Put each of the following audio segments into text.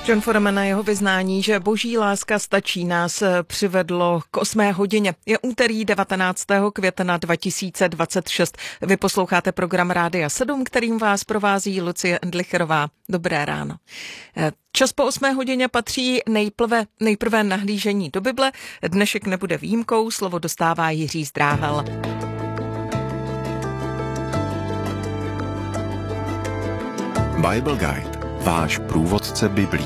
John Foreman a jeho vyznání, že boží láska stačí, nás přivedlo k 8. hodině. Je úterý 19. května 2026. Vy posloucháte program Rádia 7, kterým vás provází Lucie Endlicherová. Dobré ráno. Čas po 8. hodině patří nejprve nahlížení do Bible. Dnešek nebude výjimkou, slovo dostává Jiří Zdráhel. Bible Guide, váš průvodce Biblí.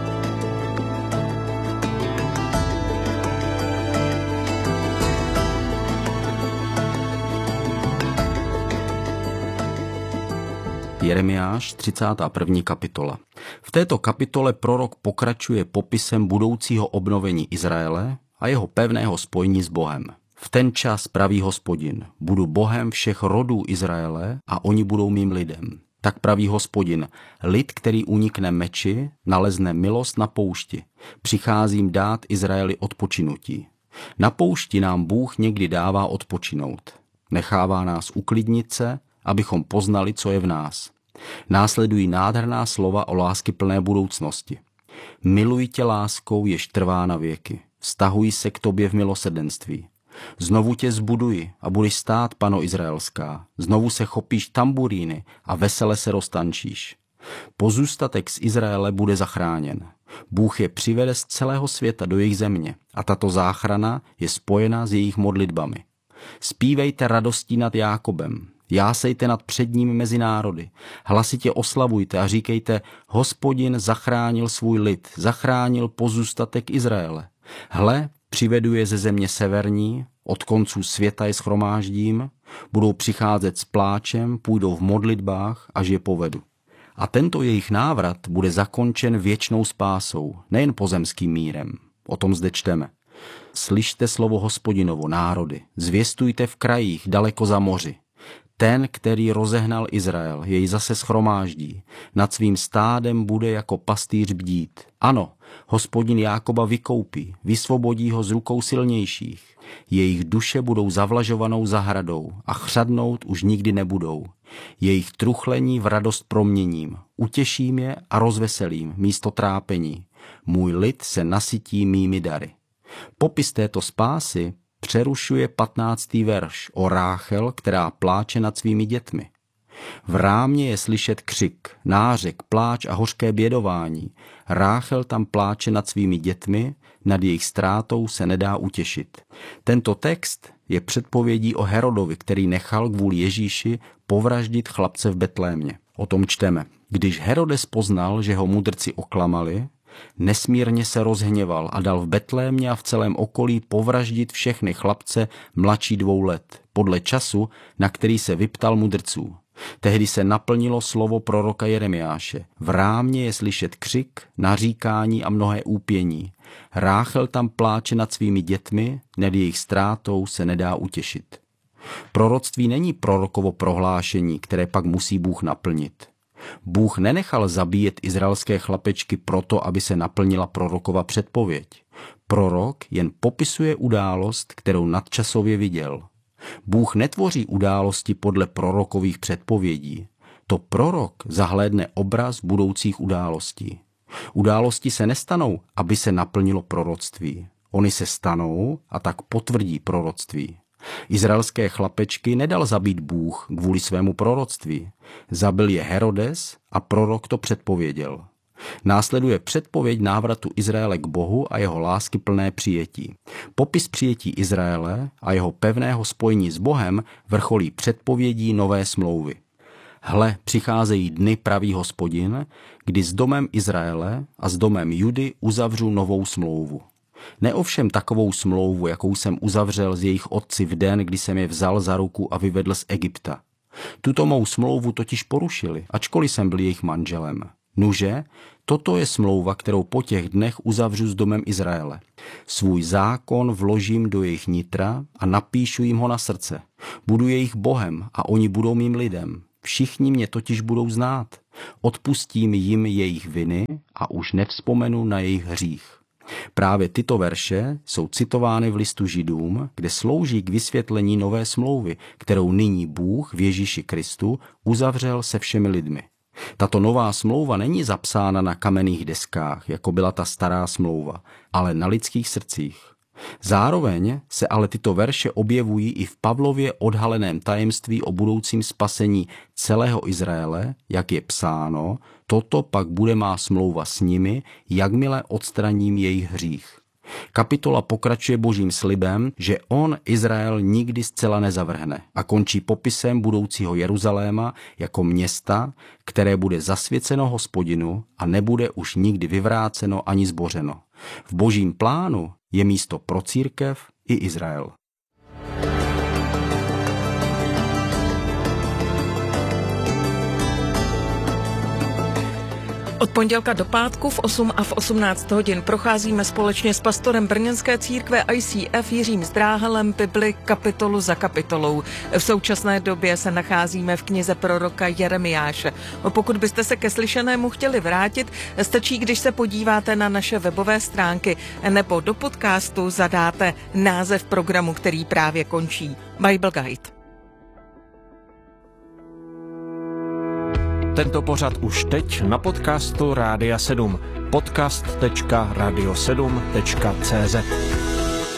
Jeremiáš, 31. kapitola. V této kapitole prorok pokračuje popisem budoucího obnovení Izraele a jeho pevného spojení s Bohem. V ten čas, praví Hospodin, budu Bohem všech rodů Izraele a oni budou mým lidem. Tak praví Hospodin, lid, který unikne meči, nalezne milost na poušti. Přicházím dát Izraeli odpočinutí. Na poušti nám Bůh někdy dává odpočinout. Nechává nás uklidnit se, abychom poznali, co je v nás. Následují nádherná slova o láskyplné budoucnosti. Miluji tě láskou, jež trvá na věky. Vztahuji se k tobě v milosrdenství. Znovu tě zbuduji a budeš stát, pano izraelská. Znovu se chopíš tamburíny a vesele se roztančíš. Pozůstatek z Izraele bude zachráněn. Bůh je přivede z celého světa do jejich země a tato záchrana je spojena s jejich modlitbami. Zpívejte radostí nad Jákobem, jásejte nad předním mezi národy, hlasitě oslavujte a říkejte, Hospodin zachránil svůj lid, zachránil pozůstatek Izraele. Hle, přivedu je ze země severní, od konců světa je shromáždím, budou přicházet s pláčem, půjdou v modlitbách, až je povedu. A tento jejich návrat bude zakončen věčnou spásou, nejen pozemským mírem. O tom zde čteme. Slyšte slovo Hospodinovo, národy, zvěstujte v krajích daleko za moři. Ten, který rozehnal Izrael, jej zase shromáždí. Nad svým stádem bude jako pastýř bdít. Ano, Hospodin Jákoba vykoupí, vysvobodí ho z rukou silnějších. Jejich duše budou zavlažovanou zahradou a chřadnout už nikdy nebudou. Jejich truchlení v radost proměním. Utěším je a rozveselím místo trápení. Můj lid se nasytí mými dary. Popis této spásy přerušuje 15. verš o Ráchel, která pláče nad svými dětmi. V rámě je slyšet křik, nářek, pláč a hořké bědování. Ráchel tam pláče nad svými dětmi, nad jejich ztrátou se nedá utěšit. Tento text je předpovědí o Herodovi, který nechal kvůli Ježíši povraždit chlapce v Betlémě. O tom čteme. Když Herodes poznal, že ho mudrci oklamali, nesmírně se rozhněval a dal v Betlémě a v celém okolí povraždit všechny chlapce mladší 2 let, podle času, na který se vyptal mudrců. Tehdy se naplnilo slovo proroka Jeremiáše. V rámě je slyšet křik, naříkání a mnohé úpění. Ráchel tam pláče nad svými dětmi, nad jejich ztrátou se nedá utěšit. Proroctví není prorokovo prohlášení, které pak musí Bůh naplnit. Bůh nenechal zabíjet izraelské chlapečky proto, aby se naplnila prorokova předpověď. Prorok jen popisuje událost, kterou nadčasově viděl. Bůh netvoří události podle prorokových předpovědí. To prorok zahlédne obraz budoucích událostí. Události se nestanou, aby se naplnilo proroctví. Ony se stanou a tak potvrdí proroctví. Izraelské chlapečky nedal zabít Bůh kvůli svému proroctví. Zabil je Herodes a prorok to předpověděl. Následuje předpověď návratu Izraele k Bohu a jeho láskyplné přijetí. Popis přijetí Izraele a jeho pevného spojení s Bohem vrcholí předpovědí nové smlouvy. Hle, přicházejí dny, praví Hospodin, kdy s domem Izraele a s domem Judy uzavřu novou smlouvu. Ne ovšem takovou smlouvu, jakou jsem uzavřel s jejich otci v den, kdy jsem je vzal za ruku a vyvedl z Egypta. Tuto mou smlouvu totiž porušili, ačkoliv jsem byl jejich manželem. Nuže, toto je smlouva, kterou po těch dnech uzavřu s domem Izraele. Svůj zákon vložím do jejich nitra a napíšu jim ho na srdce. Budu jejich Bohem a oni budou mým lidem. Všichni mě totiž budou znát. Odpustím jim jejich viny a už nevzpomenu na jejich hřích. Právě tyto verše jsou citovány v listu Židům, kde slouží k vysvětlení nové smlouvy, kterou nyní Bůh v Ježíši Kristu uzavřel se všemi lidmi. Tato nová smlouva není zapsána na kamenných deskách, jako byla ta stará smlouva, ale na lidských srdcích. Zároveň se ale tyto verše objevují i v Pavlově odhaleném tajemství o budoucím spasení celého Izraele, jak je psáno, toto pak bude má smlouva s nimi, jakmile odstraním jejich hřích. Kapitola pokračuje božím slibem, že on Izrael nikdy zcela nezavrhne a končí popisem budoucího Jeruzaléma jako města, které bude zasvěceno Hospodinu a nebude už nikdy vyvráceno ani zbořeno. V božím plánu je místo pro církev i Izrael. Od pondělka do pátku v 8 a v 18 hodin procházíme společně s pastorem brněnské církve ICF Jiřím Zdráhalem Bibli kapitolu za kapitolou. V současné době se nacházíme v knize proroka Jeremiáše. Pokud byste se ke slyšenému chtěli vrátit, stačí, když se podíváte na naše webové stránky nebo do podcastu zadáte název programu, který právě končí. Bible Guide. Tento pořad už teď na podcastu Rádia 7. podcast.radio7.cz